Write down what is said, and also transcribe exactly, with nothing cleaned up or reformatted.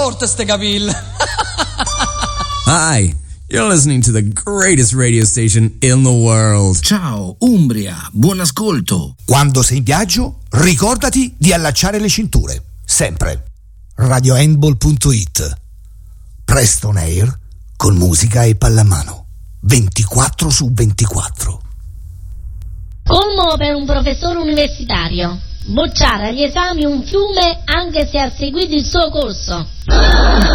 forte ste capille. Hi, you're listening to the greatest radio station in the world. Ciao Umbria, buon ascolto. Quando sei in viaggio, ricordati di allacciare le cinture, sempre. radio handball punto it. Preston Air con musica e pallamano. ventiquattro su ventiquattro. Colmo per un professore universitario. Bocciare agli esami un fiume anche se ha seguito il suo corso.